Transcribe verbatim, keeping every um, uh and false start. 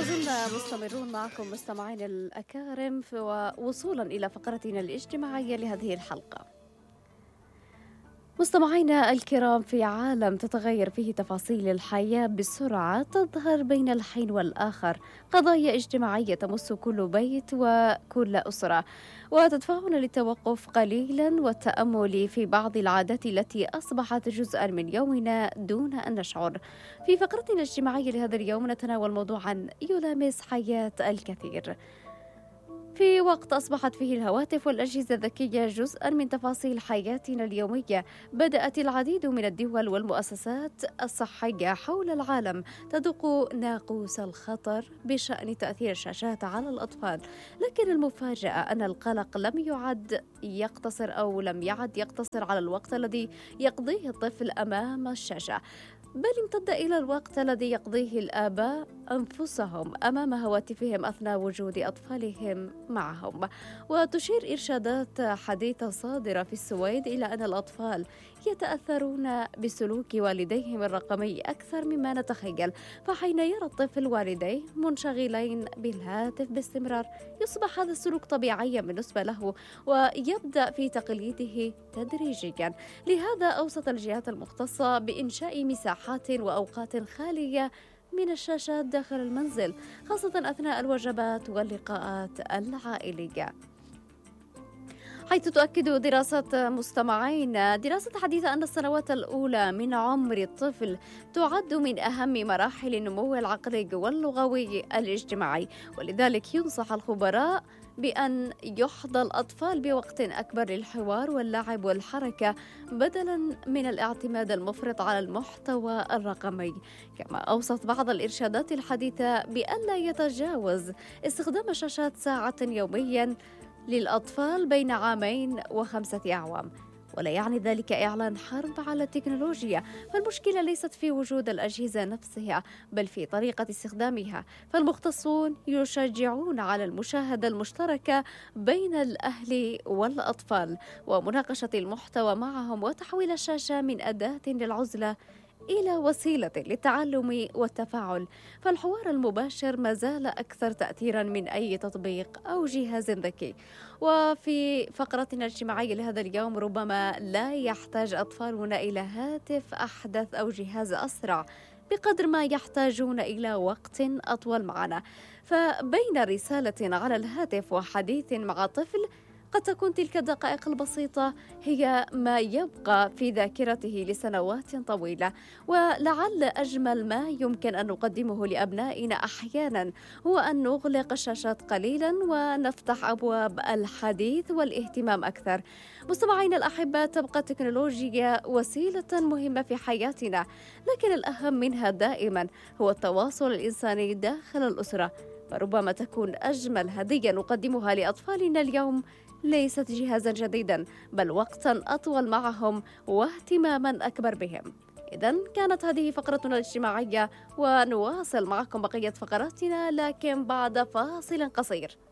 وزلنا مستمرون معكم مستمعين الأكارم ووصولا إلى فقرتنا الاجتماعية لهذه الحلقة. مستمعينا الكرام، في عالم تتغير فيه تفاصيل الحياة بسرعة، تظهر بين الحين والآخر قضايا اجتماعية تمس كل بيت وكل أسرة، وتدفعنا للتوقف قليلا والتأمل في بعض العادات التي أصبحت جزءا من يومنا دون أن نشعر. في فقرتنا الاجتماعية لهذا اليوم نتناول موضوعا يلامس حياة الكثير. في وقت أصبحت فيه الهواتف والأجهزة الذكية جزءاً من تفاصيل حياتنا اليومية، بدأت العديد من الدول والمؤسسات الصحية حول العالم تدق ناقوس الخطر بشأن تأثير الشاشات على الأطفال. لكن المفاجأة أن القلق لم يعد يقتصر أو لم يعد يقتصر على الوقت الذي يقضيه الطفل أمام الشاشة، بل امتد إلى الوقت الذي يقضيه الآباء أنفسهم أمام هواتفهم أثناء وجود أطفالهم معهم. وتشير إرشادات حديثة صادرة في السويد إلى أن الأطفال يتأثرون بسلوك والديهم الرقمي أكثر مما نتخيل، فحين يرى الطفل والديه منشغلين بالهاتف باستمرار يصبح هذا السلوك طبيعيا بالنسبة له ويبدأ في تقليده تدريجيا. لهذا أوصت الجهات المختصة بإنشاء مساحات وأوقات خالية من الشاشات داخل المنزل، خاصة أثناء الوجبات واللقاءات العائلية، حيث تؤكد دراسة مستمعين دراسة حديثة أن السنوات الأولى من عمر الطفل تعد من أهم مراحل النمو العقلي واللغوي الاجتماعي، ولذلك ينصح الخبراء بأن يحظى الأطفال بوقت أكبر للحوار واللعب والحركة بدلاً من الاعتماد المفرط على المحتوى الرقمي. كما أوصت بعض الإرشادات الحديثة بألا يتجاوز استخدام الشاشات ساعة يومياً للأطفال بين عامين وخمسة أعوام. ولا يعني ذلك إعلان حرب على التكنولوجيا، فالمشكلة ليست في وجود الأجهزة نفسها بل في طريقة استخدامها، فالمختصون يشجعون على المشاهدة المشتركة بين الأهل والأطفال ومناقشة المحتوى معهم وتحويل الشاشة من أداة للعزلة إلى وسيلة للتعلم والتفاعل. فالحوار المباشر ما زال أكثر تأثيرا من أي تطبيق أو جهاز ذكي. وفي فقرتنا الاجتماعية لهذا اليوم، ربما لا يحتاج أطفالنا إلى هاتف أحدث أو جهاز أسرع بقدر ما يحتاجون إلى وقت أطول معنا، فبين رسالة على الهاتف وحديث مع طفل قد تكون تلك الدقائق البسيطة هي ما يبقى في ذاكرته لسنوات طويلة. ولعل أجمل ما يمكن أن نقدمه لأبنائنا أحيانا هو أن نغلق الشاشات قليلا ونفتح أبواب الحديث والاهتمام أكثر. مستمعينا الأحباء، تبقى التكنولوجيا وسيلة مهمة في حياتنا، لكن الأهم منها دائما هو التواصل الإنساني داخل الأسرة. فربما تكون أجمل هدية نقدمها لأطفالنا اليوم ليست جهازا جديدا بل وقتا أطول معهم واهتماما أكبر بهم. إذن كانت هذه فقرتنا الاجتماعية، ونواصل معكم بقية فقراتنا لكن بعد فاصل قصير.